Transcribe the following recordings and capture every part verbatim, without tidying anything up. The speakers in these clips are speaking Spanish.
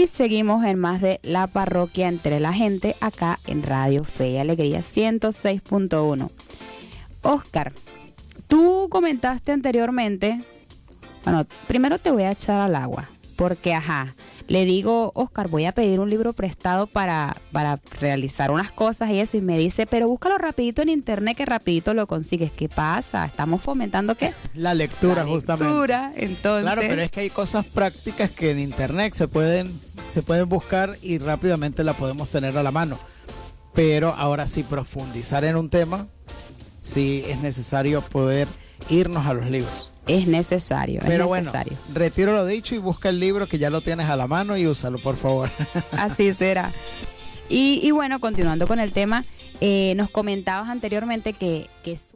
Y seguimos en más de La Parroquia Entre la Gente, acá en Radio Fe y Alegría ciento seis punto uno. Oscar, tú comentaste anteriormente, bueno, primero te voy a echar al agua, porque ajá, le digo, Oscar, voy a pedir un libro prestado para, para realizar unas cosas y eso, y me dice, pero búscalo rapidito en internet que rapidito lo consigues. ¿Qué pasa? ¿Estamos fomentando qué? La lectura, La justamente. lectura, entonces. Claro, pero es que hay cosas prácticas que en internet se pueden, se pueden buscar y rápidamente la podemos tener a la mano. Pero ahora sí, profundizar en un tema, sí es necesario poder irnos a los libros. Es necesario, es Pero necesario. bueno, retiro lo dicho y busca el libro que ya lo tienes a la mano y úsalo, por favor. Así será. Y, y bueno, continuando con el tema, eh, nos comentabas anteriormente que, que son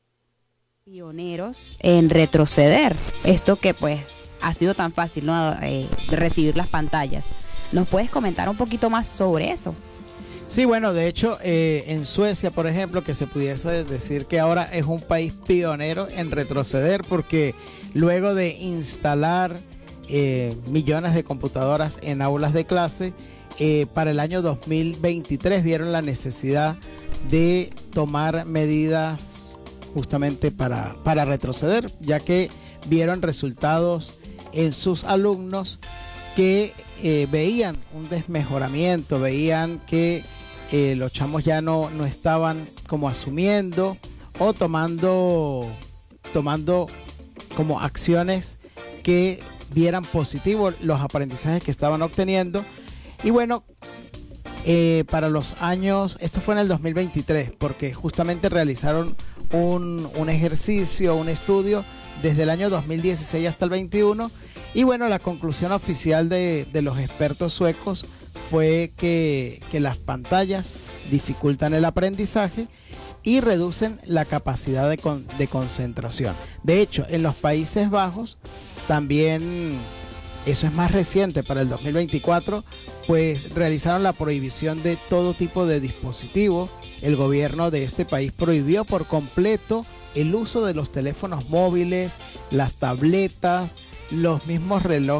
pioneros en retroceder. Esto que pues ha sido tan fácil, ¿no? Eh, de recibir las pantallas. ¿Nos puedes comentar un poquito más sobre eso? Sí, bueno, de hecho, eh, en Suecia, por ejemplo, que se pudiese decir que ahora es un país pionero en retroceder, porque luego de instalar eh, millones de computadoras en aulas de clase, eh, para el año dos mil veintitrés vieron la necesidad de tomar medidas justamente para, para retroceder, ya que vieron resultados en sus alumnos que eh, veían un desmejoramiento, veían que eh, los chamos ya no, no estaban como asumiendo o tomando, tomando como acciones que vieran positivos los aprendizajes que estaban obteniendo. Y bueno, eh, para los años, esto fue en el dos mil veintitrés, porque justamente realizaron un, un ejercicio, un estudio desde el año dos mil dieciséis hasta el veintiuno. Y bueno, la conclusión oficial de, de los expertos suecos fue que, que las pantallas dificultan el aprendizaje y reducen la capacidad de, con, de concentración. De hecho, en los Países Bajos también, eso es más reciente, para el dos mil veinticuatro, pues realizaron la prohibición de todo tipo de dispositivo. El gobierno de este país prohibió por completo el uso de los teléfonos móviles, las tabletas, los mismos relojes